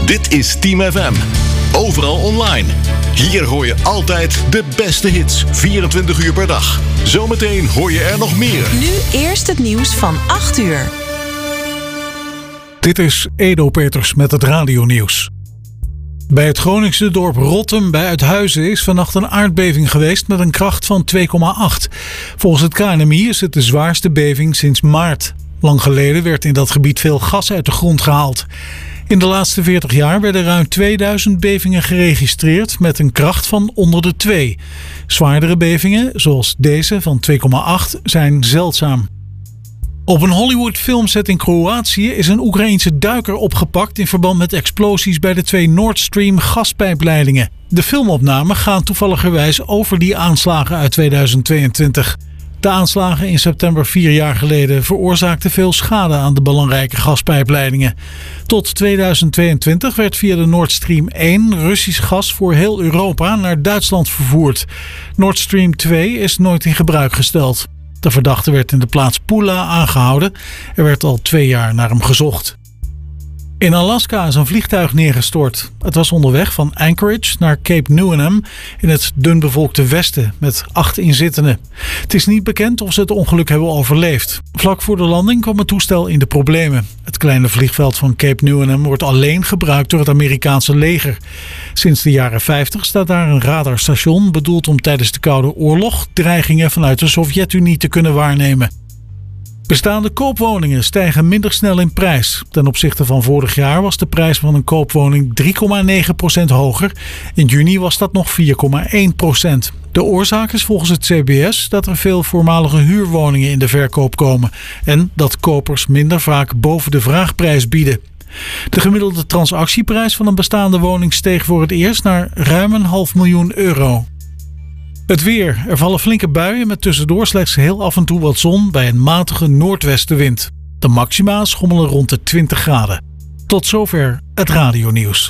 Dit is Team FM. Overal online. Hier hoor je altijd de beste hits. 24 uur per dag. Zometeen hoor je er nog meer. Nu eerst het nieuws van 8 uur. Dit is Edo Peters met het radionieuws. Bij het Groningse dorp Rottum bij Uithuizen is vannacht een aardbeving geweest met een kracht van 2,8. Volgens het KNMI is het de zwaarste beving sinds maart. Lang geleden werd in dat gebied veel gas uit de grond gehaald. In de laatste 40 jaar werden ruim 2000 bevingen geregistreerd met een kracht van onder de 2. Zwaardere bevingen, zoals deze van 2,8, zijn zeldzaam. Op een Hollywood filmset in Kroatië is een Oekraïense duiker opgepakt in verband met explosies bij de 2 Nord Stream gaspijpleidingen. De filmopnamen gaan toevalligerwijs over die aanslagen uit 2022. De aanslagen in september 4 jaar geleden veroorzaakten veel schade aan de belangrijke gaspijpleidingen. Tot 2022 werd via de Nord Stream 1 Russisch gas voor heel Europa naar Duitsland vervoerd. Nord Stream 2 is nooit in gebruik gesteld. De verdachte werd in de plaats Pula aangehouden. Er werd al 2 jaar naar hem gezocht. In Alaska is een vliegtuig neergestort. Het was onderweg van Anchorage naar Cape Newinham in het dunbevolkte westen met 8 inzittenden. Het is niet bekend of ze het ongeluk hebben overleefd. Vlak voor de landing kwam het toestel in de problemen. Het kleine vliegveld van Cape Newinham wordt alleen gebruikt door het Amerikaanse leger. Sinds de jaren 50 staat daar een radarstation bedoeld om tijdens de Koude Oorlog dreigingen vanuit de Sovjet-Unie te kunnen waarnemen. Bestaande koopwoningen stijgen minder snel in prijs. Ten opzichte van vorig jaar was de prijs van een koopwoning 3,9% hoger. In juni was dat nog 4,1%. De oorzaak is volgens het CBS dat er veel voormalige huurwoningen in de verkoop komen en dat kopers minder vaak boven de vraagprijs bieden. De gemiddelde transactieprijs van een bestaande woning steeg voor het eerst naar ruim €500.000. Het weer. Er vallen flinke buien met tussendoor slechts heel af en toe wat zon bij een matige noordwestenwind. De maxima schommelen rond de 20 graden. Tot zover het radionieuws.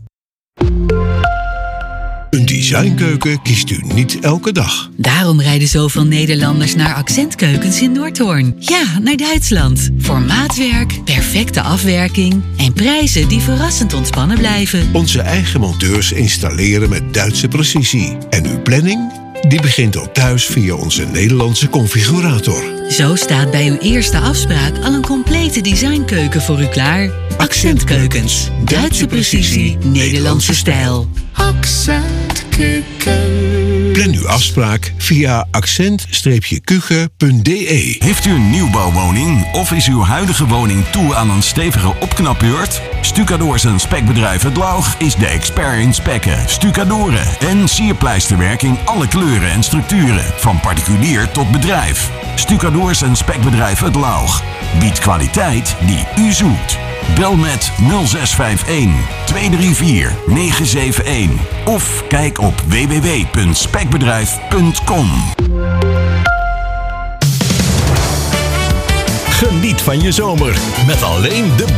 Een designkeuken kiest u niet elke dag. Daarom rijden zoveel Nederlanders naar Accentkeukens in Noordhoorn. Ja, naar Duitsland. Voor maatwerk, perfecte afwerking en prijzen die verrassend ontspannen blijven. Onze eigen monteurs installeren met Duitse precisie. En uw planning? Die begint ook thuis via onze Nederlandse configurator. Zo staat bij uw eerste afspraak al een complete designkeuken voor u klaar. Accentkeukens. Duitse precisie, Nederlandse stijl. Accentkeuken. Plan uw afspraak via accent-kuchen.de. Heeft u een nieuwbouwwoning of is uw huidige woning toe aan een stevige opknapbeurt? Stucadoors en Spekbedrijf Het Laug is de expert in spekken, stucadoren en sierpleisterwerk in alle kleuren en structuren, van particulier tot bedrijf. Stucadoors en Spekbedrijf Het Laug biedt kwaliteit die u zoekt. Bel met 0651 234 971 of kijk op www.spekbedrijf.com. Geniet van je zomer met alleen de